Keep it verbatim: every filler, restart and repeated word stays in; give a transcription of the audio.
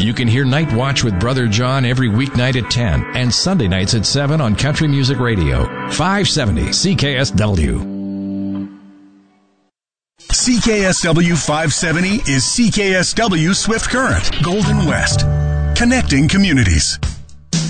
You can hear Night Watch with Brother John every weeknight at ten and Sunday nights at seven on Country Music Radio, five seventy C K S W. C K S W five seventy is C K S W Swift Current, Golden West, connecting communities.